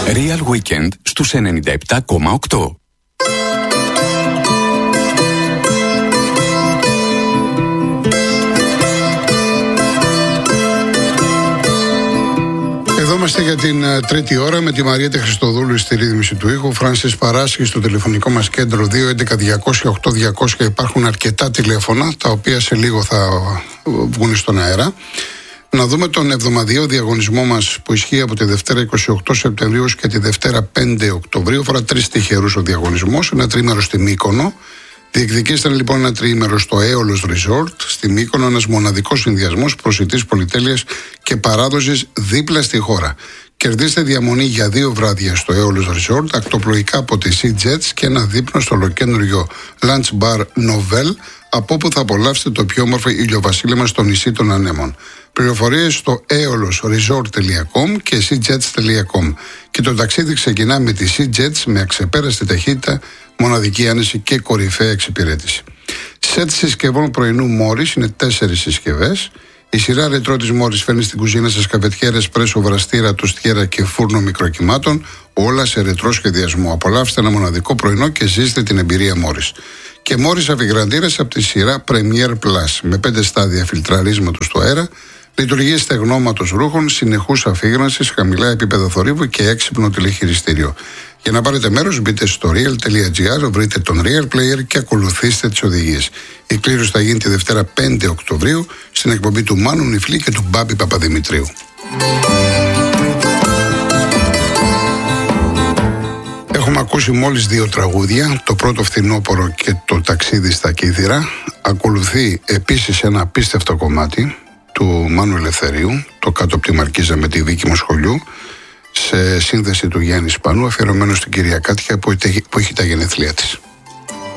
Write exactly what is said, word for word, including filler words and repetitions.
Real Weekend στους ενενήντα επτά κόμμα οκτώ. Εδώ είμαστε για την uh, τρίτη ώρα με τη Μαριέτα Χριστοδούλου στη ρύθμιση του ήχου. Φράνσις Παράσχη στο τηλεφωνικό μας κέντρο δύο έντεκα διακόσια οκτώ διακόσια. Υπάρχουν αρκετά τηλέφωνα τα οποία σε λίγο θα βγουν στον αέρα. Να δούμε τον εβδομαδιαίο διαγωνισμό μας που ισχύει από τη Δευτέρα είκοσι οκτώ Σεπτεμβρίου και τη Δευτέρα πέντε Οκτωβρίου. Φορά τρεις τυχερούς ο διαγωνισμός. Ένα τρίμερο στη Μύκονο. Διεκδικήστε λοιπόν ένα τριήμερο στο Aeolus Resort στη Μύκονο, ένας μοναδικός συνδυασμός προσιτής πολυτέλειας και παράδοσης δίπλα στη χώρα. Κερδίστε διαμονή για δύο βράδια στο Aeolus Resort, ακτοπλοϊκά από τη Sea Jets και ένα δείπνο στο ολοκέντριο Lunch Bar Novel, από όπου θα απολαύσετε το πιο όμορφο ηλιοβασίλεμα στο νησί των Ανέμων. Πληροφορίες στο aeolus resort τελεία com και seajets τελεία com. Και το ταξίδι ξεκινά με τη Sea Jets με αξεπέραστη ταχύτητα, μοναδική άνεση και κορυφαία εξυπηρέτηση. Σετ συσκευών πρωινού Μόρις είναι τέσσερις συσκευές. Η σειρά ρετρό της Μόρις φέρνει στην κουζίνα σας καφετιέρες, πρέσο, βραστήρα, τοστιέρα και φούρνο μικροκυμάτων, όλα σε ρετρό σχεδιασμό. Απολαύστε ένα μοναδικό πρωινό και ζήστε την εμπειρία Μόρις. Και Μόρις αφιγραντήρες από τη σειρά Premier Plus με πέντε στάδια φιλτραρίσματος του αέρα, λειτουργία στεγνώματος ρούχων, συνεχούς αφίγρανσης, χαμηλά επίπεδα θορύβου και έξυπνο τηλεχειριστήριο. Για να πάρετε μέρος, μπείτε στο real τελεία gr, βρείτε τον Real Player και ακολουθήστε τις οδηγίες. Η κλήρωση θα γίνει τη Δευτέρα πέντε Οκτωβρίου στην εκπομπή του Μάνου Νιφλή και του Μπάμπη Παπαδημητρίου. Έχουμε ακούσει μόλις δύο τραγούδια, το πρώτο Φθινόπορο και το Ταξίδι στα Κύθυρα. Ακολουθεί επίσης ένα απίστευτο κομμάτι του Μάνου Ελευθερίου, το Κάτω από τη Μαρκίζα με τη Βίκη Μοσχολιού, σε σύνδεση του Γιάννη Σπανού, αφιερωμένο στην κυρία Κάτια που έχει τα γενέθλιά της.